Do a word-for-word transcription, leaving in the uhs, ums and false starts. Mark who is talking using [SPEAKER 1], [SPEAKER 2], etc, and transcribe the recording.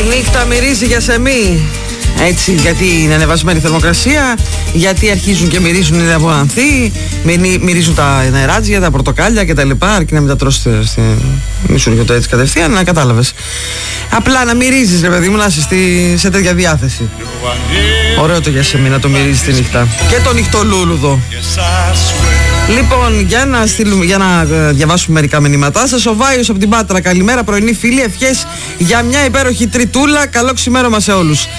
[SPEAKER 1] νύχτα μυρίζει για σεμί. Έτσι, γιατί είναι ανεβασμένη θερμοκρασία, γιατί αρχίζουν και μυρίζουν από ανθή, μυρίζουν τα νεράτζια, τα πορτοκάλια κτλ. Αρκεί να μην τα τρώσει στη... μη σου έρχεται έτσι κατευθείαν, να κατάλαβες. Απλά να μυρίζεις, ρε παιδί μου, να είσαι στη... σε τέτοια διάθεση. Ωραίο το για σεμί να το μυρίζεις τη νύχτα. Και το νυχτολούλουδο. Λοιπόν, για να, στείλουμε, για να διαβάσουμε μερικά μηνύματά σας. Ο Βάιος από την Πάτρα, καλημέρα πρωινή φίλοι, ευχές για μια υπέροχη τριτούλα. Καλό ξημέρωμα σε όλους.